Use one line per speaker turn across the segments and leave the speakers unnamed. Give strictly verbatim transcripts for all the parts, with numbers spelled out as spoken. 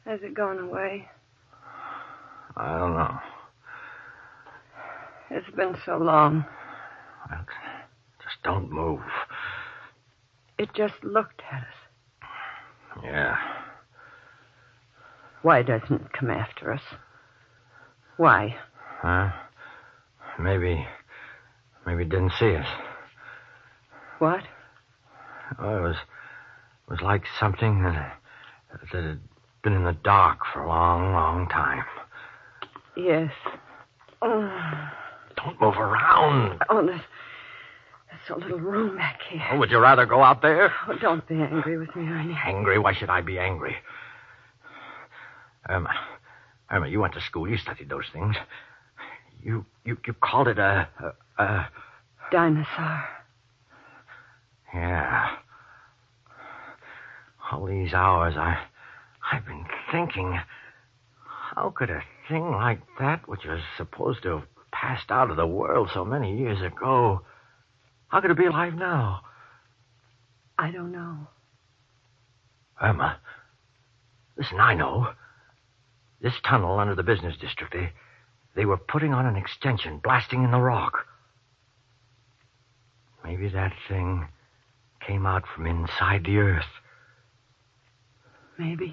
Has it gone away?
I don't know.
It's been so long.
Well, just don't move.
It just looked at us.
Yeah.
Why doesn't it come after us? Why?
Huh? Maybe... Maybe it didn't see us.
What?
Oh, it was... It was like something that... that had been in the dark for a long, long time.
Yes. Oh.
Don't move around.
Oh, there's, there's so little room back here.
Oh, would you rather go out there?
Oh, don't be angry with me, Ernie.
Angry? Why should I be angry? Irma, Irma, you went to school. You studied those things. You you, you called it a, a, a...
Dinosaur.
Yeah. All these hours, I, I've been thinking, how could a thing like that, which was supposed to have passed out of the world so many years ago, how could it be alive now?
I don't know.
Irma, listen, I know. This tunnel under the business district, they, they were putting on an extension, blasting in the rock. Maybe that thing came out from inside the earth.
Maybe.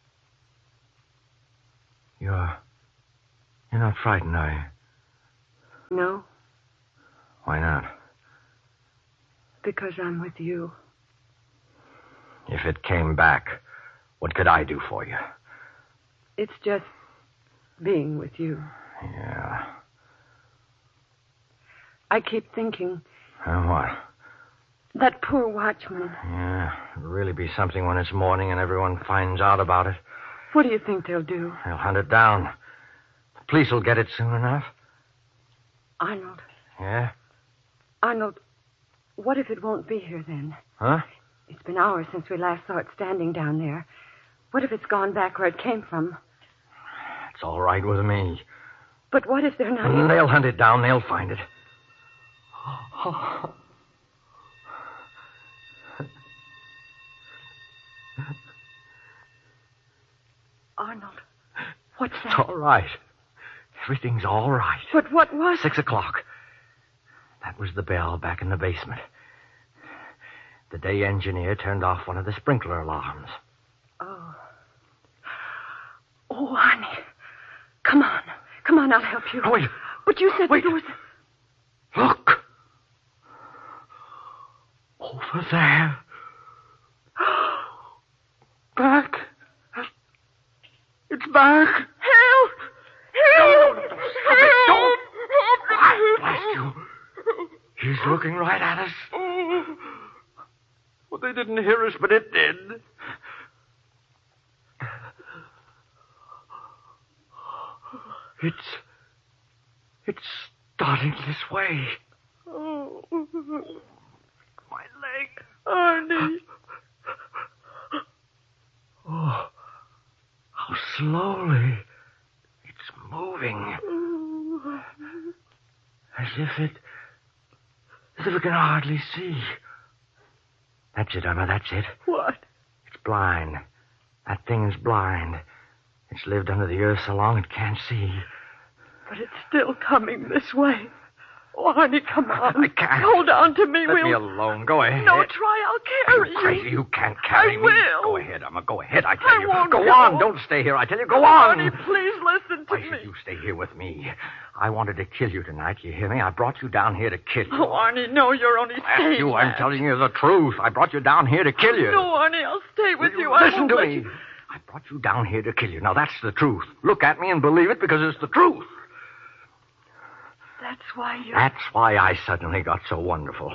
You're... You're not frightened, are you?
No.
Why not?
Because I'm with you.
If it came back, what could I do for you?
It's just being with you.
Yeah.
I keep thinking...
And what?
That poor watchman.
Yeah, it'll really be something when it's morning and everyone finds out about it.
What do you think they'll do?
They'll hunt it down. The police will get it soon enough.
Arnold.
Yeah?
Arnold, what if it won't be here then?
Huh?
It's been hours since we last saw it standing down there. What if it's gone back where it came from?
It's all right with me.
But what if they're not...
And they'll hunt it down. They'll find it. Oh.
Arnold, what's that?
It's all right. Everything's all right.
But what was...
Six o'clock. That was the bell back in the basement. The day engineer turned off one of the sprinkler alarms.
Oh. Oh, Arnie. Come on. Come on, I'll help you.
Oh, wait.
But you said
wait.
there was...
Look. Over there. Back. It's back.
Help! Help!
No, no, no, no. Stop it. Don't. Why, blast you. He's looking right at us. Well, they didn't hear us, but it did. It's... It's starting this way.
Oh.
My leg.
Arnie.
Oh, how slowly it's moving. As if it... As if it can hardly see. That's it, Emma, that's it.
What?
It's blind. That thing's blind. It's lived under the earth so long it can't see.
But it's still coming this way. Oh, Arnie, come on.
I can't.
Hold on to me.
Let
we'll...
me alone. Go ahead.
No, try. I'll carry
you. Crazy. You can't
I
carry me.
will.
Go ahead, Emma. Go ahead. I tell
I
you.
won't
go
go.
on. Don't stay here. I tell you. Go on.
Arnie, please listen to
Why
me.
should you stay here with me? I wanted to kill you tonight. You hear me? I brought you down here to kill you.
Oh, Arnie, no, you're only
Ask
saying
you.
that.
I'm telling you the truth. I brought you down here to kill you.
No, Arnie, I'll stay with
Will
you.
you
I
listen
won't
to
let
me.
you...
I brought you down here to kill you. Now, that's the truth. Look at me and believe it because it's the truth.
That's why you...
That's why I suddenly got so wonderful.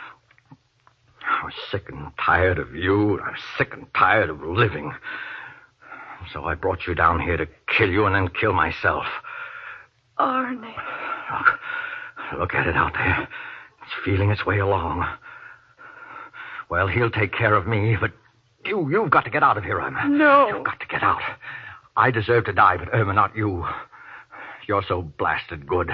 I was sick and tired of you. I was sick and tired of living. So I brought you down here to kill you and then kill myself.
Arnie.
Look, look at it out there. It's feeling its way along. Well, he'll take care of me, but you, you've got to get out of here, Irma.
No.
You've got to get out. I deserve to die, but Irma, not you. You're so blasted good.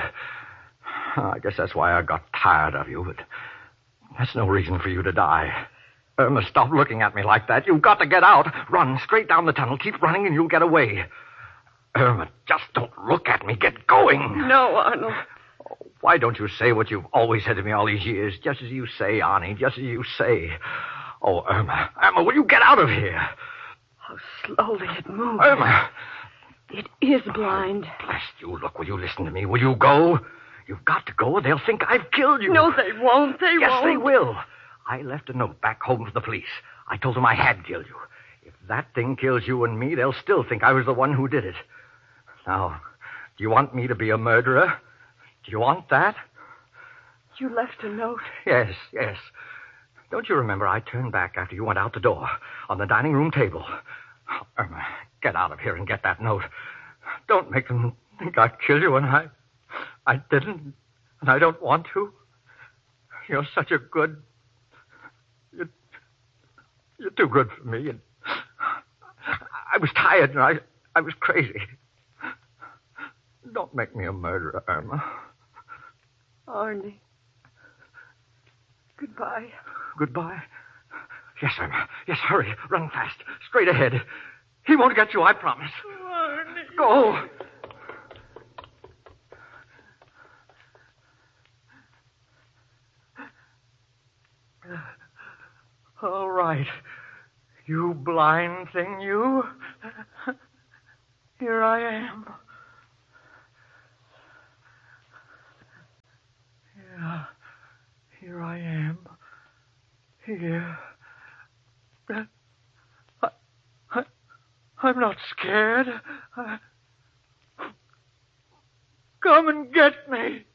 I guess that's why I got tired of you, but that's no reason for you to die. Irma, stop looking at me like that. You've got to get out. Run straight down the tunnel. Keep running and you'll get away. Irma, just don't look at me. Get going.
No, Arnold.
Oh, why don't you say what you've always said to me all these years? Just as you say, Arnie. Just as you say. Oh, Irma. Irma, will you get out of here?
How slowly it moves.
Irma.
It is blind.
Oh, bless you. Look, will you listen to me? Will you go? You've got to go or they'll think I've killed you.
No, they won't. They
yes,
won't.
Yes, they will. I left a note back home for the police. I told them I had killed you. If that thing kills you and me, they'll still think I was the one who did it. Now, do you want me to be a murderer? Do you want that?
You left a note?
Yes, yes. Don't you remember I turned back after you went out the door on the dining room table? Oh, Irma, get out of here and get that note. Don't make them think I killed you, and I... I didn't, and I don't want to. You're such a good... You're, you're too good for me, and I was tired, and I, I was crazy. Don't make me a murderer, Irma.
Arnie. Goodbye.
Goodbye? Yes, Irma. Yes, hurry. Run fast. Straight ahead. He won't get you, I promise.
Arnie.
Go. All right. You blind thing, you. Here I am. Yeah. Here I am. Here. I, I, I'm not scared. I, come and get me.